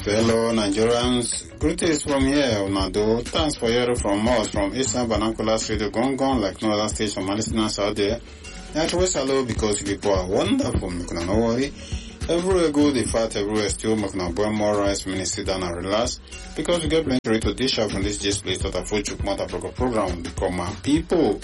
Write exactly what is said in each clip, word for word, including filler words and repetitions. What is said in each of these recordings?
Fellow Nigerians, greetings from here, Unado. Thanks for hearing from us from Eastern Vernacular Radio Gongon, like no other station, my listeners out there. I always hello because people are wonderful, make no worry. Everywhere good, in fact, everywhere still, make no boy more rice, many sit down and relax, because we get plenty to dish out from this just place that a full chuk mata program become our people.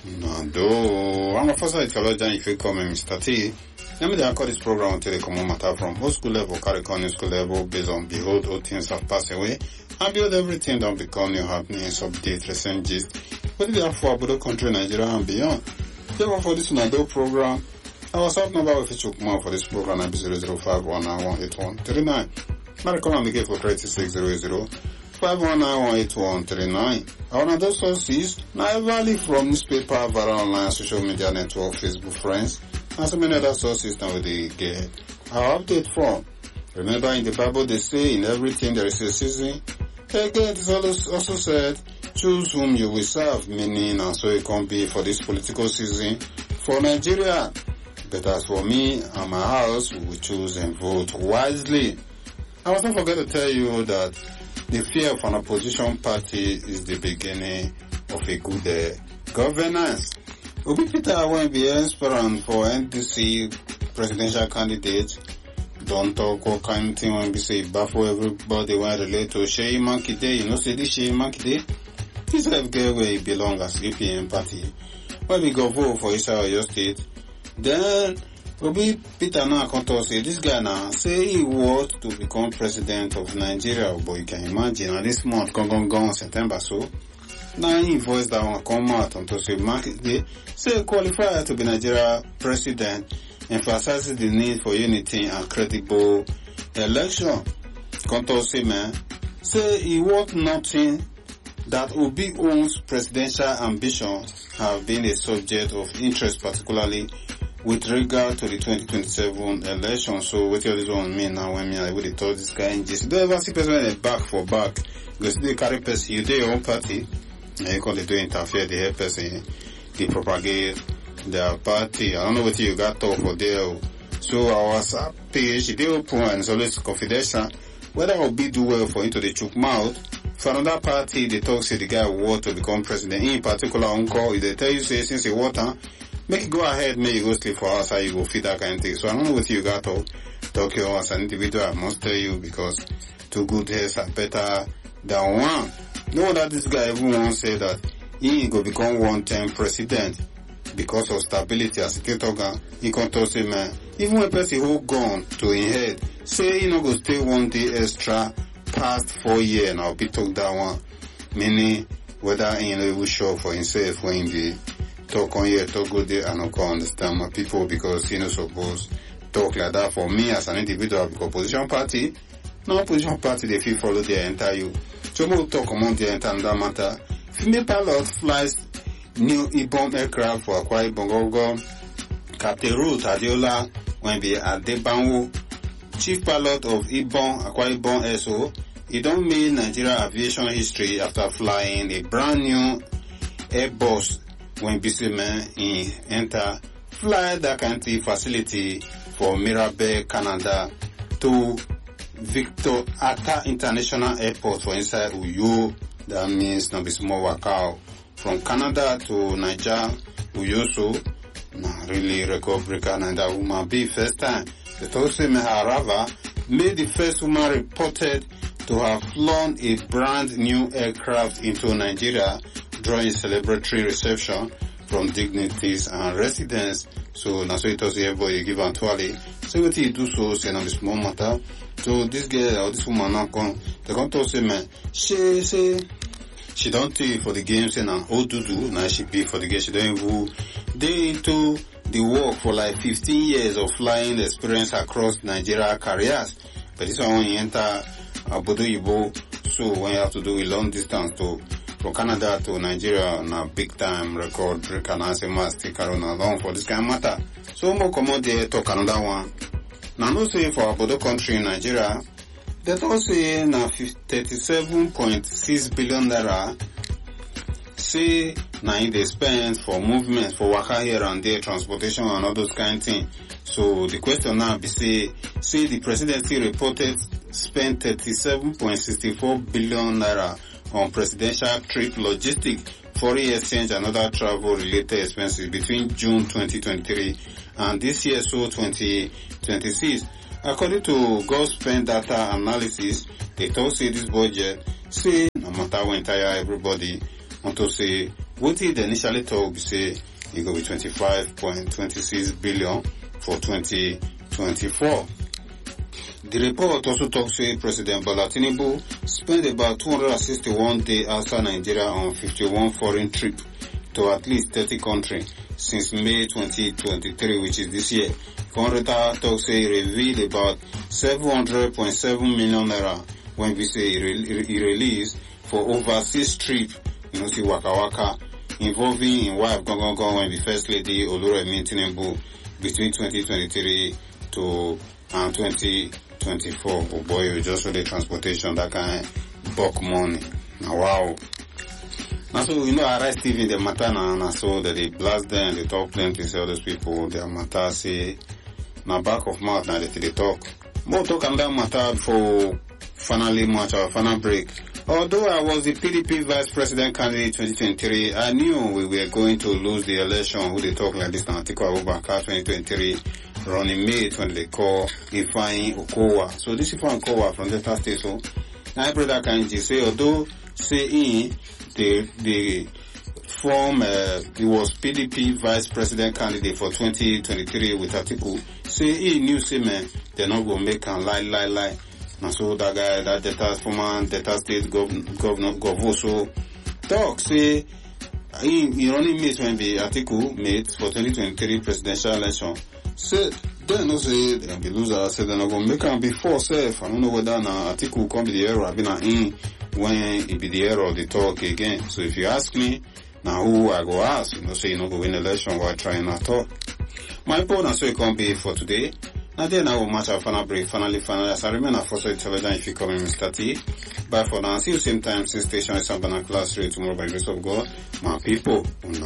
Unado. I'm a first theologian if you call me Mister T. Let me then call this program until they come on matter from old school level, carry on school level, based on behold, all things have passed away, and build everything that become new happenings, update, recent gist, what they are for Abudo country, Nigeria and beyond. Therefore, for this Unado program, our WhatsApp number with Fichuk More for this program will be zero zero five one nine one eight one three nine. My call on the gate for three six zero zero five one nine one eight one three nine. Our Unado sources, now value from newspaper, viral online, social media network, Facebook friends, and so many other sources now they get our update from. Remember in the Bible they say in everything there is a season. Again, it is also said, choose whom you will serve, meaning and so it can be for this political season for Nigeria. But as for me and my house, we will choose and vote wisely. I must not forget to tell you that the fear of an opposition party is the beginning of a good uh, governance. Obi Peter won't be aspirant for N D C presidential candidate. Don't talk what kind of thing when we say baffle everybody when relate to Sheyi Makinde. You know, say this Sheyi Makinde, this have get where he belong as A P M party. When we go vote for Oyo State, then Obi Peter now come to say this guy now say he wants to become president of Nigeria. But you can imagine, and this month gone gone gone September so. Now he voiced that one come out and to say Makinde say qualified to be Nigeria president, emphasizes the need for unity and credible election. Come to say man, say he wants nothing that Obi owns presidential ambitions have been a subject of interest, particularly with regard to the twenty twenty-seven election. So what all this one mean now when me I would told this guy in just don't ever see president back for back because they carry person you do your own party. And you call it to interfere, the help person, they propagate their party. I don't know what you got to for there. So our WhatsApp page, they open and it's always confidential. Whether Obi do well for into the chook mouth, for another party, they talk say the guy want to become president. In particular, uncle, if they tell you say since he want, make it go ahead, make you go sleep for us, how you go feed that kind of thing. So I don't know what you got to talk to us an individual. I must tell you because two good heads are better than one. No wonder this guy even won't say that he go become one-term president because of stability as a state organ. He can tell say, man, even when person who gone to his head, say he not go stay one day extra past four years and I'll be talk that one. Meaning, whether he not even sure for himself when he talk on here, talk good there, and I can understand my people because he not supposed talk like that for me as an individual because opposition party, no opposition party, they feel follow their entire you. So we'll talk among the entire matter. Female pilot flies new E-bomb aircraft for Akwa Ibom Gogo. Captain Ruth Adiola when be at Debanwo, chief pilot of E-bomb Akwa Ibom S O. He don't mean Nigeria aviation history after flying a brand new Airbus when busy man in enter fly that country facility for Mirabel, Canada to Victor Atta International Airport for inside Uyo. That means not be small workout from Canada to Niger, Uyo. So, nah, really record breaker and that woman be first time. The Tose Meharava made the first woman reported to have flown a brand new aircraft into Nigeria during celebratory reception from dignitaries and residents. So, now so it was everybody give and twally. So, what you do so, say, not be small matter. So this girl or this woman now come, they come to say, man, she say she don't take for the game, say now old do do, now she pay for the game, she don't even they into the work for like fifteen years of flying experience across Nigeria careers. But this one when you enter Abudu Ibo, so when you have to do a long distance to from Canada to Nigeria on a big time record break and answer must take around along for this kind of matter. So more come out there talk another one. Now, no say for Abodo country in Nigeria, they don't say na thirty-seven point six billion naira. Say na they spend for movement, for waka here and there, transportation and all those kind of things. So the question now be say, say the presidency reported spent thirty-seven point six four billion naira on presidential trip, logistics, foreign exchange and other travel-related expenses between June twenty twenty-three and this year, so twenty twenty-six. According to Gov Spend Data Analysis, they talk say this budget say no matter when entire everybody want to say what it initially talk say it go be twenty-five point two six billion for twenty twenty-four. The report also talks say President Bola Tinubu spent about two hundred sixty-one days outside Nigeria on fifty-one foreign trips to at least thirty countries since May twenty twenty-three, which is this year. Current talks say revealed about seven hundred point seven million naira when we say he released for overseas trip, you know, see Waka Waka, involving in wife Gong Gong when the First Lady Oluremi Tinubu between twenty twenty-three to and twenty twenty-four. Oh boy, you just for the transportation, that kind of bulk money. Now, wow. Now, so, you know, Arise T V, the matter now, so that they blast them, they talk plenty, say all those people, their matter, say, now back of mouth, now that they talk. More talk and that matter for finally much or final break. Although I was the P D P vice president candidate twenty twenty-three, I knew we were going to lose the election. Who they talk like this now, Atiku Abubakar twenty twenty-three, running mate when they call Ifeanyi Okowa. So this Ifeanyi Okowa from Delta State, so now brother Kanji say, although say in the the form, uh, he was P D P vice president candidate for twenty twenty-three with Atiku. Say he knew, say man, they're not gonna make a lie, lie, lie. Now so that guy, that Delta former Delta State gov, governor, Govoso, talk say he, he only made when the Atiku made for twenty twenty-three presidential election. Say they no say they'll be loser. Say they're not gonna make him before safe. I don't know whether now Atiku come be the error. I've been in when it be the error they talk again. So if you ask me now who I go ask, you know, say you know go win election while trying to talk. My point so it can be for today. Now then I will match our final break, finally, finally, as I remain a force television if you come in Mister T. Bye for now. See you same time, same station, it's Sabana Class Radio tomorrow by the grace of God. My people, una